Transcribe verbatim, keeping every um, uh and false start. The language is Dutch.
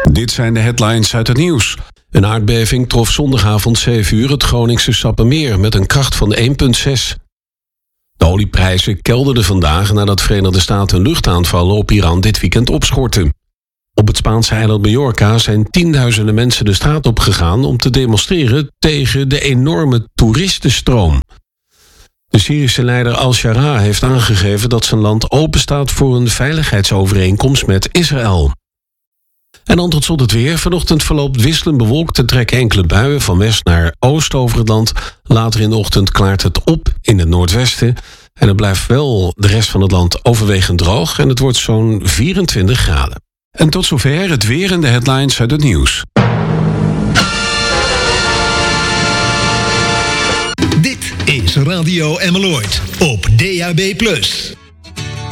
Dit zijn de headlines uit het nieuws. Een aardbeving trof zondagavond zeven uur het Groningse Sappemeer met een kracht van één komma zes. De olieprijzen kelderden vandaag nadat Verenigde Staten luchtaanvallen op Iran dit weekend opschorten. Op het Spaanse eiland Mallorca zijn tienduizenden mensen de straat opgegaan om te demonstreren tegen de enorme toeristenstroom. De Syrische leider al-Shara heeft aangegeven dat zijn land openstaat voor een veiligheidsovereenkomst met Israël. En dan tot slot het weer. Vanochtend verloopt wisselend bewolkt en trekken enkele buien van west naar oost over het land. Later in de ochtend klaart het op in het noordwesten. En het blijft wel de rest van het land overwegend droog en het wordt zo'n vierentwintig graden. En tot zover het weer en de headlines uit het nieuws. Dit is Radio Emmeloord op D A B plus.